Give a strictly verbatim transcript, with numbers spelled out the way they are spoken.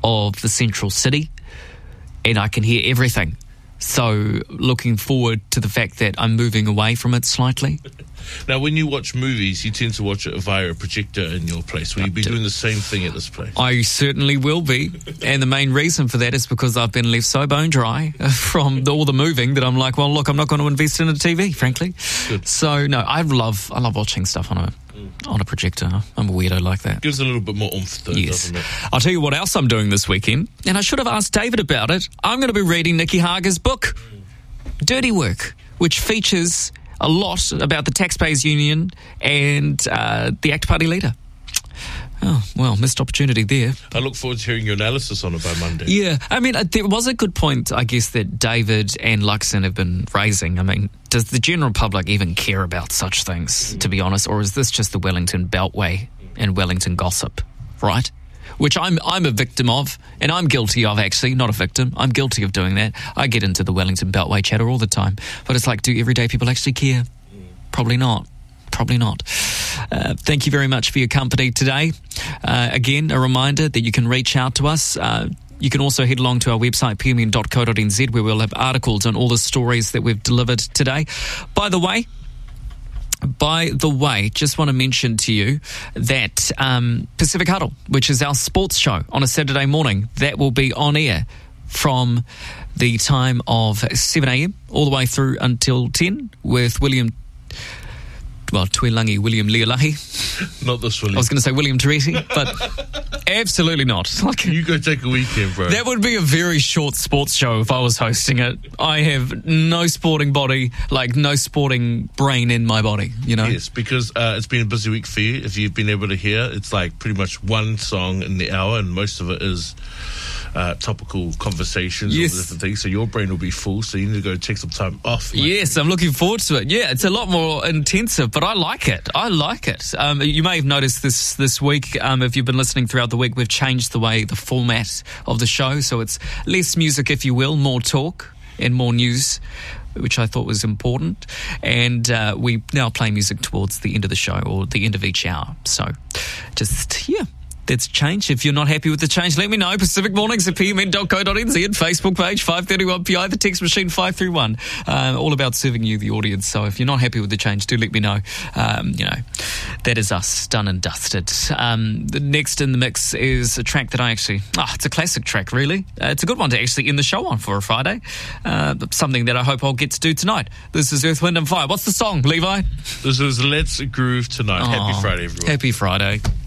of the central city, and I can hear everything. So looking forward to the fact that I'm moving away from it slightly. Now, when you watch movies, you tend to watch it via a projector in your place. Will you be doing the same thing at this place? I certainly will be. And the main reason for that is because I've been left so bone dry from all the moving that I'm like, well, look, I'm not going to invest in a T V, frankly. Good. So, no, I love I love watching stuff on a mm. on a projector. I'm a weirdo like that. Gives a little bit more oomph, though, yes. doesn't it? I'll tell you what else I'm doing this weekend. And I should have asked David about it. I'm going to be reading Nikki Hager's book, mm. Dirty Work, which features a lot about the Taxpayers Union and uh, the ACT Party leader. Oh, well, missed opportunity there. I look forward to hearing your analysis on it by Monday. Yeah, I mean, uh, there was a good point, I guess, that David and Luxon have been raising. I mean, does the general public even care about such things, mm. to be honest, or is this just the Wellington Beltway and Wellington gossip, right? Which I'm I'm a victim of, and I'm guilty of, actually, not a victim. I'm guilty of doing that. I get into the Wellington Beltway chatter all the time. But it's like, do everyday people actually care? Mm. Probably not. Probably not. Uh, thank you very much for your company today. Uh, again, a reminder that you can reach out to us. Uh, you can also head along to our website, p m n dot co dot n z, where we'll have articles on all the stories that we've delivered today. By the way, By the way, just want to mention to you that um, Pacific Huddle, which is our sports show on a Saturday morning, that will be on air from the time of seven a.m. all the way through until ten with William, well, Tuilangi William Leolahi. Not this William. I was going to say William Teresi, but absolutely not. Like, you go take a weekend, bro. That would be a very short sports show if I was hosting it. I have no sporting body, like no sporting brain in my body, you know? Yes, because uh, it's been a busy week for you. If you've been able to hear, it's like pretty much one song in the hour, and most of it is uh, topical conversations yes. or different things. So your brain will be full, so you need to go take some time off. Yes, I'm looking forward to it. Yeah, it's a lot more intensive, but I like it. I like it. Um, you may have noticed this this week, um, if you've been listening throughout the week, we've changed the way, the format of the show. So it's less music, if you will, more talk and more news, which I thought was important. And uh, we now play music towards the end of the show or the end of each hour. So just, yeah. That's changed. If you're not happy with the change, let me know. Pacific Mornings at p m n dot co dot n z, Facebook page five thirty-one P I, the text machine five three one. Uh, all about serving you, the audience. So if you're not happy with the change, do let me know. Um, you know, that is us, done and dusted. Um, the next in the mix is a track that I actually, ah, oh, it's a classic track, really. Uh, it's a good one to actually end the show on for a Friday. Uh, something that I hope I'll get to do tonight. This is Earth, Wind and Fire. What's the song, Levi? This is Let's Groove Tonight. Oh, happy Friday, everyone. Happy Friday.